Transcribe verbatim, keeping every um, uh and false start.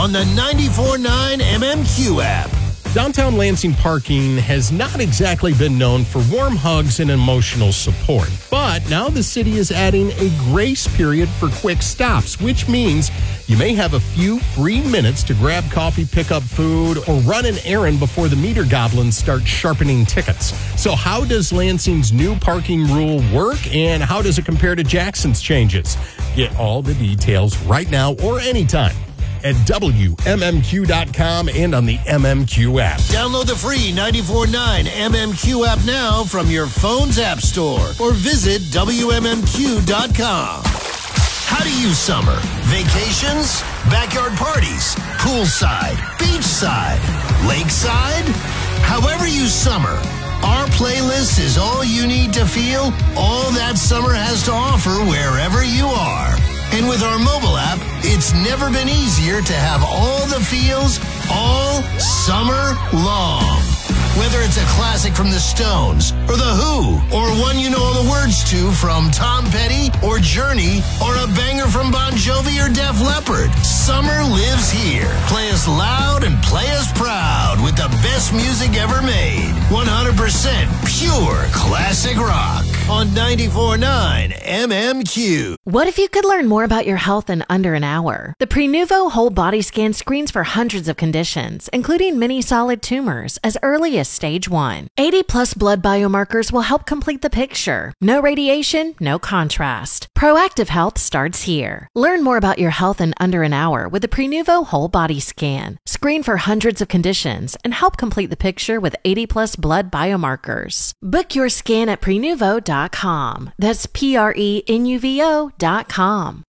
on the ninety-four point nine M M Q app. Downtown Lansing parking has not exactly been known for warm hugs and emotional support. But now the city is adding a grace period for quick stops, which means you may have a few free minutes to grab coffee, pick up food, or run an errand before the meter goblins start sharpening tickets. So how does Lansing's new parking rule work, and how does it compare to Jackson's changes? Get all the details right now or anytime at W M M Q dot com and on the M M Q app. Download the free ninety-four point nine M M Q app now from your phone's app store or visit W M M Q dot com. How do you summer? Vacations? Backyard parties? Poolside? Beachside? Lakeside? However you summer, our playlist is all you need to feel all that summer has to offer wherever you are. And with our mobile app, it's never been easier to have all the feels all summer long. Whether it's a classic from the Stones or The Who, or one you know all the words to from Tom Petty or Journey, or a banger from Bon Jovi or Def Leppard, summer lives here. Play us loud and play us proud with the best music ever made. one hundred percent pure classic rock on ninety-four point nine M M Q. What if you could learn more about your health in under an hour? The Prenuvo Whole Body Scan screens for hundreds of conditions, including many solid tumors, as early as stage one. eighty plus blood biomarkers will help complete the picture. No radiation, no contrast. Proactive health starts here. Learn more about your health in under an hour with the Prenuvo Whole Body Scan. Screen for hundreds of conditions and help complete the picture with eighty plus blood biomarkers. Book your scan at prenuvo dot com. That's P R E N U V O dot com.